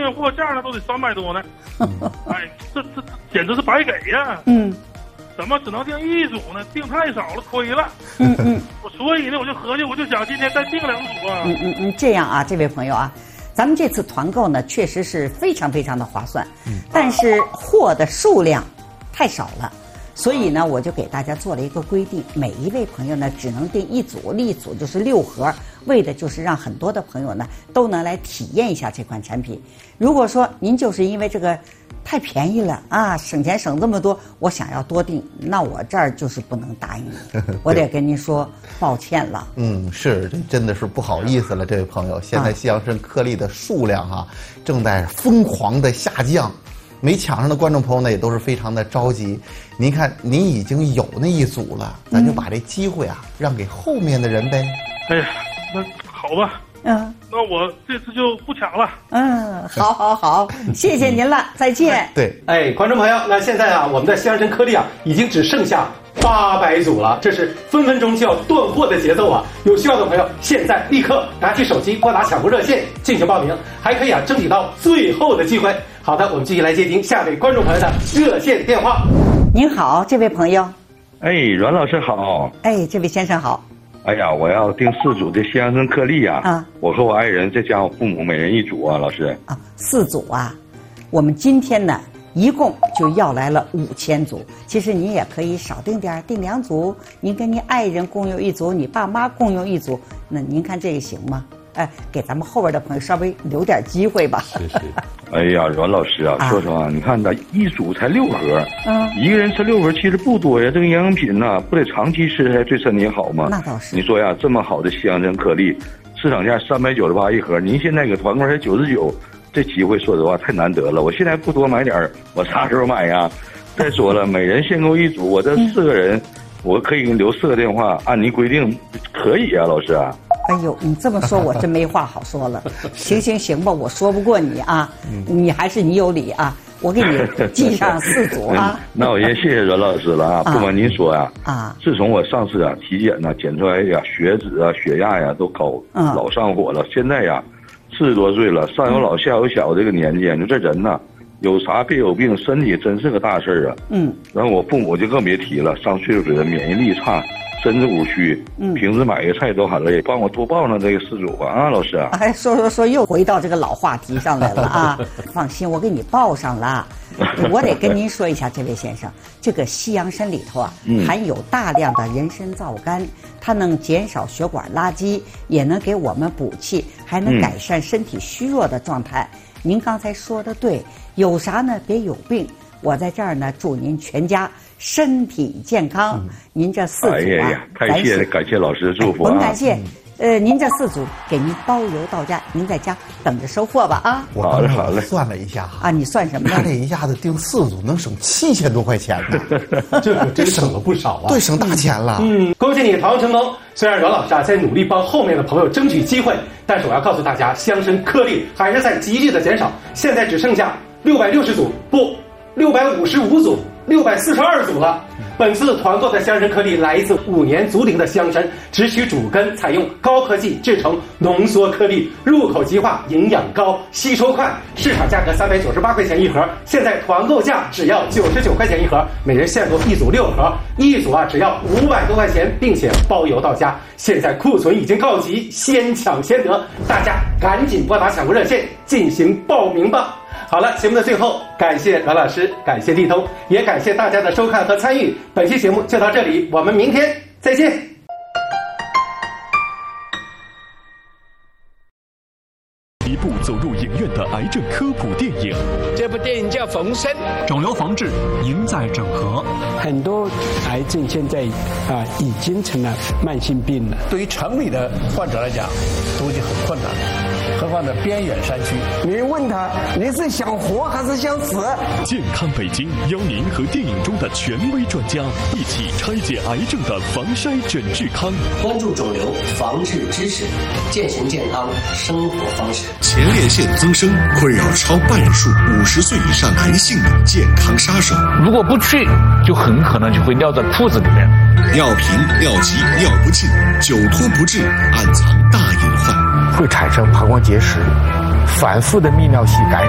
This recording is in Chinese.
运货价呢都得300多呢。哎，这简直是白给呀！怎么只能订1组呢？订太少了，亏了。所以呢，我就合计，我就想今天再订2组啊。 这样啊，这位朋友啊，咱们这次团购呢，确实是非常非常的划算，但是货的数量太少了。所以呢，我就给大家做了一个规定，每一位朋友呢只能订1组，1组就是6盒，为的就是让很多的朋友呢都能来体验一下这款产品。如果说您就是因为这个太便宜了啊，省钱省这么多，我想要多订，那我这儿就是不能答应你，我得跟您说抱歉了。 是，这真的是不好意思了，这位朋友。现在西洋参颗粒的数量啊，正在疯狂的下降。没抢上的观众朋友呢，也都是非常的着急。您看，您已经有那1组了，咱就把这机会啊让给后面的人呗。 哎呀，那好吧，那我这次就不抢了。 好，谢谢您了，再见。 对， 观众朋友，那现在啊，我们的西洋参颗粒啊，已经只剩下800组了，这是分分钟就要断货的节奏啊！有需要的朋友，现在立刻拿起手机拨打抢购热线进行报名，还可以争取到最后的机会。好的，我们继续来接听下位观众朋友的热线电话。 您好，这位朋友。 阮老师好。 这位先生好。 哎呀，我要订4组的西洋参颗粒啊！我和我爱人再加我父母每人1组啊，老师。 4组啊！我们今天呢，一共就要来了5000组。其实您也可以少订点，订2组，您跟您爱人共用1组，你爸妈共用1组，那您看这个行吗？给咱们后边的朋友稍微留点机会吧。 是。哎呀，阮老师啊，说实话，你看咱1组才6盒，一个人吃6盒其实不多呀。这个营养品呢，不得长期吃才对身体好吗？ 那倒是。 你说呀，这么好的西洋参颗粒，市场价398一盒，您现在给团购才99，这机会说实话太难得了。我现在不多买点，我啥时候买呀？再说了，每人限购1组，我这4个人，我可以给你留4个电话，按您规定可以啊，老师啊。 哎呦，你这么说，我真没话好说了。行吧，我说不过你啊，你还是你有理啊，我给你记上4组啊。 那我先谢谢阮老师了啊。不瞒您说呀，自从我上次体检呢，检出来血脂啊、血压呀都高，老上火了。现在40多岁了，上有老下有小，这个年纪，你这人呢，有啥别有病，身体真是个大事啊。然后我父母就更别提了，上岁数的人免疫力差。身子骨虚，平时买个菜都很累，帮我多报上这个4组吧啊，老师啊。 说又回到这个老话题上来了啊！放心，我给你报上了。我得跟您说一下，这位先生，这个西洋参里头含有大量的人参皂苷，它能减少血管垃圾，也能给我们补气，还能改善身体虚弱的状态。您刚才说的对，有啥呢？别有病。我在这儿呢，祝您全家身体健康。您这4组太感谢老师的祝福啊！ 甭感谢，您这4组给您包邮到家，您在家等着收货吧啊！ 好嘞， 算了一下你算什么呢？ 他这一下子订4组能省7000多块钱呢， 这省了不少啊！ 对，省大钱了。 恭喜你团购成功。虽然阮老师在努力帮后面的朋友争取机会，但是我要告诉大家，西洋参颗粒还是在急剧的减少，现在只剩下660组，不，655组，642组了。本次团购的西洋参颗粒来自5年足龄的西洋参，只取主根，采用高科技制成浓缩颗粒，入口即化，营养高，吸收快。市场价格398块钱1盒，现在团购价只要99块钱1盒，每人限购1组6盒，1组只要500多块钱，并且包邮到家。现在库存已经告急，先抢先得，大家赶紧拨打抢购热线进行报名吧。好了，节目的最后，感谢阮老师，感谢立通，也感谢大家的收看和参与。本期节目就到这里，我们明天再见。 一部走入影院的癌症科普电影， 这部电影叫《冯生》， 肿瘤防治赢在整合。 很多癌症现在已经成了慢性病了， 对于城里的患者来讲，都已经很困难了，何况在边远山区。 你问他，你是想活还是想死？ 健康北京邀您和电影中的权威专家一起拆解癌症的防筛诊治康， 关注肿瘤防治知识，践行健康生活方式。 前列腺增生困扰超半数50岁以上男性的健康杀手， 如果不去，就很可能就会尿在裤子里面。 尿频、尿急、尿不尽，久拖不治，暗藏大隐患， 会产生膀胱结石，反复的泌尿系感染。